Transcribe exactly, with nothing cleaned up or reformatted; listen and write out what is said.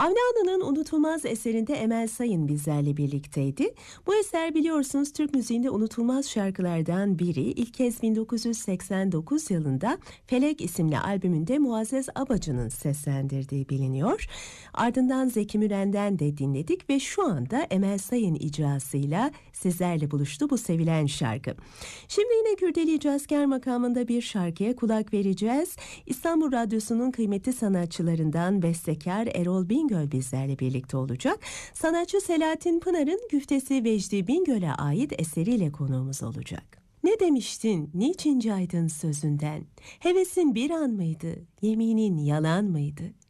Avni Ana'nın unutulmaz eserinde Emel Sayın bizlerle birlikteydi. Bu eser biliyorsunuz Türk müziğinde unutulmaz şarkılardan biri. İlk kez bin dokuz yüz seksen dokuz yılında Felek isimli albümünde Muazzez Abacı'nın seslendirdiği biliniyor. Ardından Zeki Müren'den de dinledik ve şu anda Emel Sayın icrasıyla sizlerle buluştu bu sevilen şarkı. Şimdi yine Kürdeli Cazker makamında bir şarkıya kulak vereceğiz. İstanbul Radyosu'nun kıymetli sanatçılarından bestekar Erol Bingöl bizlerle birlikte olacak. Sanatçı Selahattin Pınar'ın güftesi Vecdi Bingöl'e ait eseriyle konuğumuz olacak. Ne demiştin, niçin caydın sözünden? Hevesin bir an mıydı, yeminin yalan mıydı?